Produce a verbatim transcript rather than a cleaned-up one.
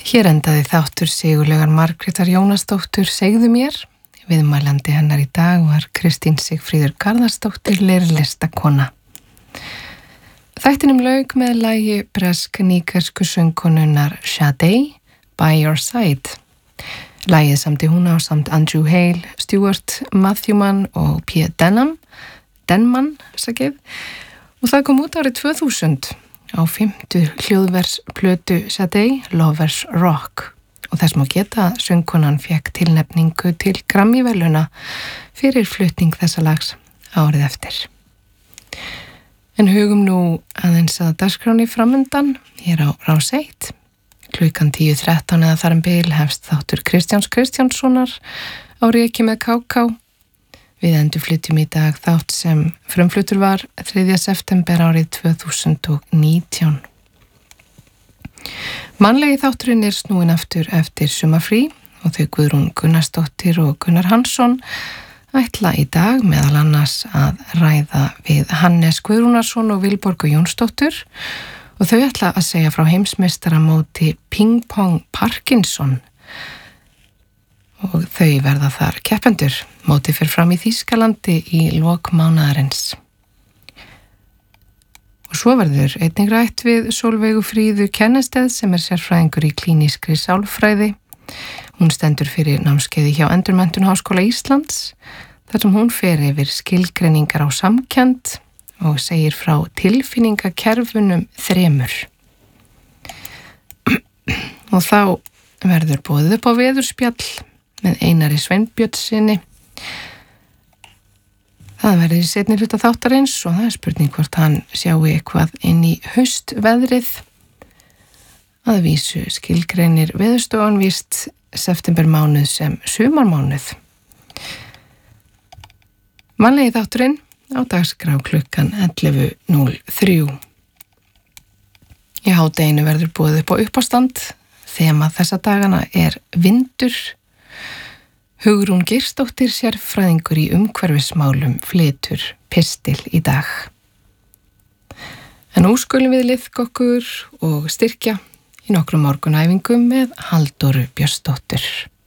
Hér endaði þáttur Sigurlaugar Margrétar Jónasdóttur Segðu mér. Viðmælandi hennar í dag var Kristín Sigfríður Garðarsdóttir, leirlistakona. Þættinum lauk með lagi bresk-nígersku söngkonunnar Sade, By Your Side. Lagið samdi hún á samt Andrew Hale, Stuart Matthewman og P. Denham, Denman, sagið. Og það kom út árið tvö þúsund á fimmtu hljóðversplötu Sade, Lovers Rock. Og þess má geta að söngkonan fékk tilnefningu til Grammy-verðlauna fyrir flutning þessa lags árið eftir. En hugum nú aðeins að dagskráni framundan hér á Rás eitt. Klukkan tíu þrettán eða þar um bil hefst þáttur Kristjáns Kristjánssonar á Reki með ká ká. Við endurflytjum í dag þátt sem frumflutur var þriðja september árið tvö þúsund og nítján. Mannlegi þátturinn er snúin aftur eftir sumarfrí og þau Guðrún Gunnarsdóttir og Gunnar Hansson ætla í dag meðal annars að ræða við Hannes Guðrúnarsson og Vilborgu Jónsdóttur og þau ætla að segja frá heimsmeistaramóti Ping Pong Parkinson og þau verða þar keppendur. Mótið fer fram í Þýskalandi í lok mánaðarins. Og svo verður einnig rætt við Sólveigu Fríðu Kennesteð sem er sérfræðingur í klínískri sálfræði. Hún stendur fyrir námskeiði hjá Endurmenntun Háskóla Íslands þar sem hún fer yfir skilgreiningar á samkennd og segir frá tilfinningakerfunum þremur. Og þá verður boðið upp á veðurspjall með Einari Sveinbjörnssyni. Það verður í seinni hluta þáttarins og það er spurning hvort hann sjáu eitthvað inn í haustveðrið. Að vísu skilgreinir Veðurstofan víst septembermánuð sem sumarmánuð. Mannlegi þátturinn á dagskrá klukkan ellefu núll þrjú. Í hádeginu verður boðið upp á uppástand. Þema þessa dagana er vindur. Hugrún Geirsdóttir sérfræðingur í umhverfismálum flytur pistil í dag. En nú skulum við liðka okkur og styrkja í nokkrum morgunæfingum með Halldóru Björnsdóttur.